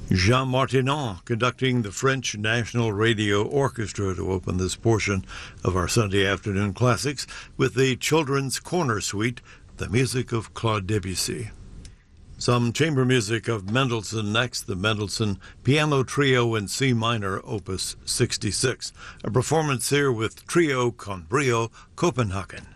Jean Martinon conducting the French National Radio Orchestra to open this portion of our Sunday afternoon classics with the Children's Corner Suite, the music of Claude Debussy. Some chamber music of Mendelssohn next, the Mendelssohn Piano Trio in C minor, Opus 66. A performance here with Trio con Brio Copenhagen.